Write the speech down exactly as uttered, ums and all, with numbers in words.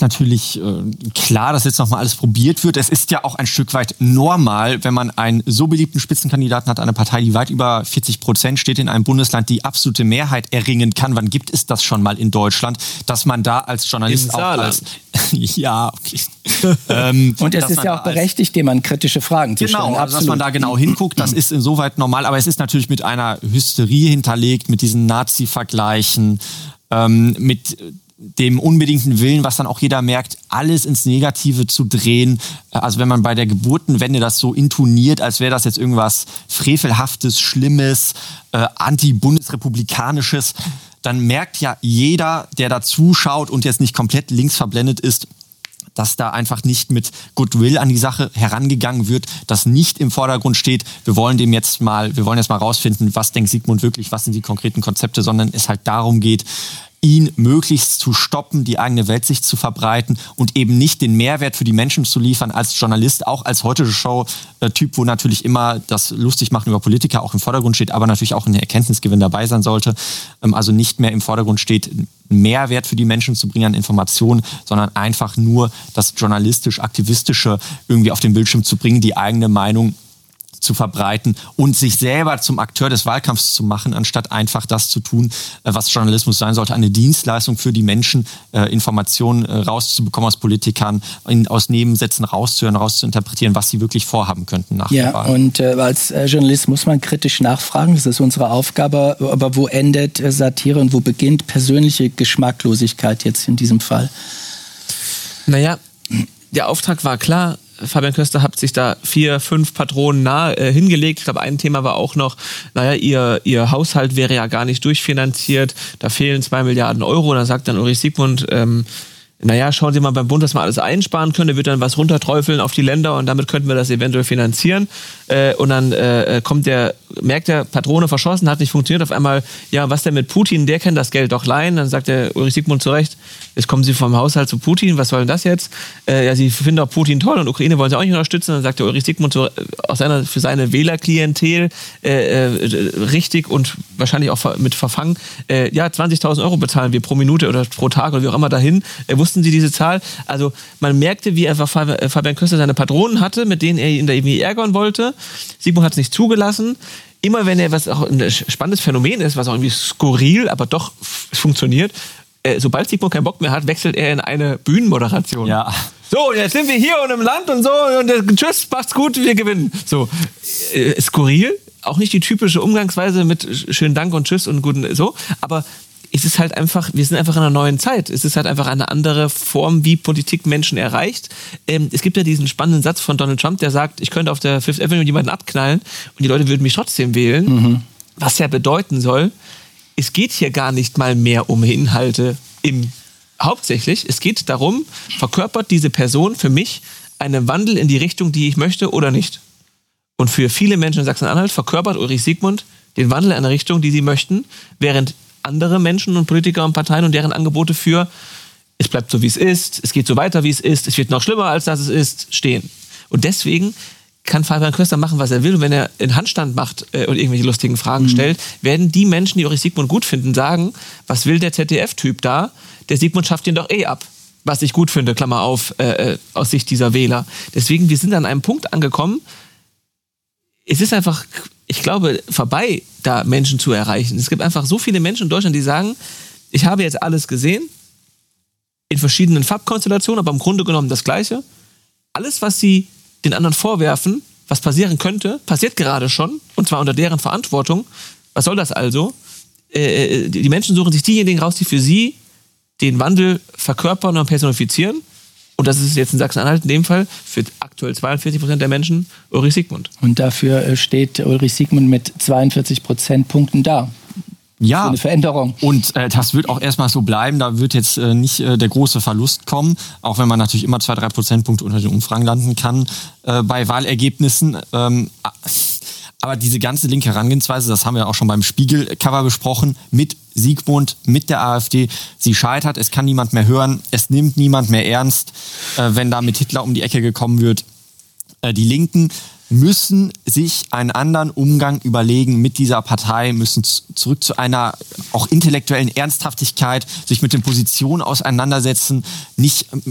natürlich äh, klar, dass jetzt nochmal alles probiert wird. Es ist ja auch ein Stück weit normal, wenn man einen so beliebten Spitzenkandidaten hat, eine Partei, die weit über vierzig Prozent steht, in einem Bundesland, die absolute Mehrheit erringen kann. Wann gibt es das schon mal in Deutschland, dass man da als Journalist auch als... ja, okay. ähm, Und es ist ja auch berechtigt, dem man kritische Fragen zu stellen. Genau, also dass man da genau hinguckt, das ist insoweit normal. Aber es ist natürlich mit einer Hysterie hinterlegt, mit diesen Nazi-Vergleichen, ähm, mit dem unbedingten Willen, was dann auch jeder merkt, alles ins Negative zu drehen. Also wenn man bei der Geburtenwende das so intoniert, als wäre das jetzt irgendwas Frevelhaftes, Schlimmes, äh, anti-bundesrepublikanisches, dann merkt ja jeder, der da zuschaut und jetzt nicht komplett links verblendet ist, dass da einfach nicht mit Goodwill an die Sache herangegangen wird, dass nicht im Vordergrund steht, wir wollen dem jetzt mal, wir wollen jetzt mal rausfinden, was denkt Sigmund wirklich, was sind die konkreten Konzepte, sondern es halt darum geht, ihn möglichst zu stoppen, die eigene Weltsicht zu verbreiten und eben nicht den Mehrwert für die Menschen zu liefern als Journalist, auch als Heute-Show-Typ, wo natürlich immer das Lustigmachen über Politiker auch im Vordergrund steht, aber natürlich auch ein Erkenntnisgewinn dabei sein sollte. Also nicht mehr im Vordergrund steht, Mehrwert für die Menschen zu bringen an Informationen, sondern einfach nur das journalistisch-aktivistische irgendwie auf den Bildschirm zu bringen, die eigene Meinung zu verbreiten und sich selber zum Akteur des Wahlkampfs zu machen, anstatt einfach das zu tun, was Journalismus sein sollte, eine Dienstleistung für die Menschen, äh, Informationen äh, rauszubekommen aus Politikern, in, aus Nebensätzen rauszuhören, rauszuinterpretieren, was sie wirklich vorhaben könnten nach ja, der Wahl. Und äh, als äh, Journalist muss man kritisch nachfragen, das ist unsere Aufgabe, aber wo endet äh, Satire und wo beginnt persönliche Geschmacklosigkeit jetzt in diesem Fall? Naja, der Auftrag war klar. Fabian Köster hat sich da vier, fünf Patronen nah äh, hingelegt. Ich glaube, ein Thema war auch noch, naja, ihr, ihr Haushalt wäre ja gar nicht durchfinanziert. Da fehlen zwei Milliarden Euro. Da sagt dann Ulrich Siegmund, ähm, naja, schauen Sie mal beim Bund, dass man alles einsparen könnte, wird dann was runterträufeln auf die Länder und damit könnten wir das eventuell finanzieren. Äh, und dann äh, kommt der, merkt der Patrone verschossen, hat nicht funktioniert. Auf einmal, ja, was denn mit Putin? Der kann das Geld doch leihen. Dann sagt der Ulrich Siegmund zu Recht, jetzt kommen Sie vom Haushalt zu Putin, was soll denn das jetzt? Äh, ja, Sie finden auch Putin toll und Ukraine wollen Sie auch nicht unterstützen. Dann sagt der Ulrich Siegmund so, aus seiner, für seine Wählerklientel äh, äh, richtig und wahrscheinlich auch mit Verfang, äh, ja, zwanzigtausend Euro bezahlen wir pro Minute oder pro Tag oder wie auch immer dahin. Äh, wussten Sie diese Zahl? Also man merkte, wie einfach Fabian Köster seine Patronen hatte, mit denen er ihn da irgendwie ärgern wollte. Siegmund hat es nicht zugelassen. Immer wenn er, was auch ein spannendes Phänomen ist, was auch irgendwie skurril, aber doch f- funktioniert, äh, sobald Siegmund keinen Bock mehr hat, wechselt er in eine Bühnenmoderation. Ja. So, und jetzt sind wir hier und im Land und so und äh, tschüss, macht's gut, wir gewinnen. So, äh, skurril, auch nicht die typische Umgangsweise mit schönen Dank und tschüss und guten so, aber es ist halt einfach, wir sind einfach in einer neuen Zeit. Es ist halt einfach eine andere Form, wie Politik Menschen erreicht. Ähm, es gibt ja diesen spannenden Satz von Donald Trump, der sagt, ich könnte auf der Fifth Avenue jemanden abknallen und die Leute würden mich trotzdem wählen. Mhm. Was ja bedeuten soll, es geht hier gar nicht mal mehr um Inhalte im hauptsächlich. Es geht darum, verkörpert diese Person für mich einen Wandel in die Richtung, die ich möchte oder nicht. Und für viele Menschen in Sachsen-Anhalt verkörpert Ulrich Siegmund den Wandel in eine Richtung, die sie möchten, während andere Menschen und Politiker und Parteien und deren Angebote für es bleibt so, wie es ist, es geht so weiter, wie es ist, es wird noch schlimmer, als dass es ist, stehen. Und deswegen kann Fabian Köster machen, was er will. Und wenn er einen Handstand macht äh, und irgendwelche lustigen Fragen mhm. stellt, werden die Menschen, die Ulrich Siegmund gut finden, sagen, was will der Z D F-Typ da? Der Siegmund schafft ihn doch eh ab. Was ich gut finde, Klammer auf, äh, aus Sicht dieser Wähler. Deswegen, wir sind an einem Punkt angekommen, es ist einfach, ich glaube, vorbei, da Menschen zu erreichen. Es gibt einfach so viele Menschen in Deutschland, die sagen, ich habe jetzt alles gesehen, in verschiedenen Farbkonstellationen, aber im Grunde genommen das Gleiche. Alles, was sie den anderen vorwerfen, was passieren könnte, passiert gerade schon, und zwar unter deren Verantwortung. Was soll das also? Äh, die Menschen suchen sich diejenigen raus, die für sie den Wandel verkörpern und personifizieren. Und das ist jetzt in Sachsen-Anhalt in dem Fall für aktuell zweiundvierzig Prozent der Menschen Ulrich Siegmund. Und dafür steht Ulrich Siegmund mit zweiundvierzig Prozentpunkten da. Ja, so eine Veränderung. Und äh, das wird auch erstmal so bleiben. Da wird jetzt äh, nicht äh, der große Verlust kommen, auch wenn man natürlich immer zwei, drei Prozentpunkte unter den Umfragen landen kann äh, bei Wahlergebnissen. Ähm, aber diese ganze linke Herangehensweise, das haben wir auch schon beim Spiegel-Cover besprochen, mit Siegmund, mit der AfD, sie scheitert, es kann niemand mehr hören, es nimmt niemand mehr ernst, äh, wenn da mit Hitler um die Ecke gekommen wird. Äh, die Linken müssen sich einen anderen Umgang überlegen mit dieser Partei, müssen z- zurück zu einer auch intellektuellen Ernsthaftigkeit, sich mit den Positionen auseinandersetzen, nicht